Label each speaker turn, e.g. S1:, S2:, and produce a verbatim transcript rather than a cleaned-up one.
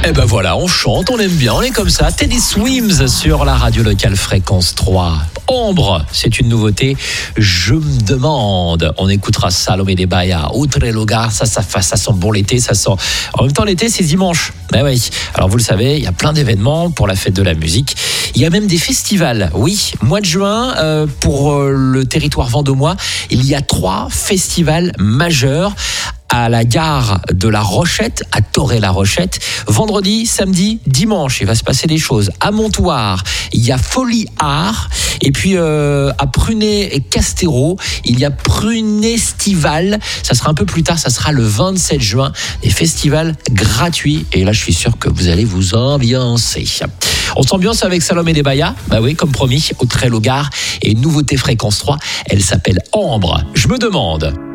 S1: Eh ben voilà, on chante, on aime bien, on est comme ça. Teddy Swims sur la radio locale Fréquence trois. Ombre, c'est une nouveauté. Je me demande, on écoutera Salomé de Bahia, Outre Lugar, ça, ça, ça, ça sent bon l'été, ça sent. En même temps, l'été, c'est dimanche. Ben oui. Alors vous le savez, il y a plein d'événements pour la fête de la musique. Il y a même des festivals. Oui, mois de juin, euh, pour euh, le territoire vendômois, il y a trois festivals majeurs à la gare de La Rochette, à Toré-la-Rochette. Vendredi, samedi, dimanche, il va se passer des choses. À Montoire, il y a Folie Art. Et puis euh, à Prunet et Castéro, il y a Prunestival. Ça sera un peu plus tard, ça sera le vingt-sept juin. Des festivals gratuits. Et là, je suis sûr que vous allez vous ambiancer. On s'ambiance avec Salomé de Bahia. Bah oui, comme promis, au Trelogard. Et une nouveauté Fréquence trois, elle s'appelle Ambre. Je me demande...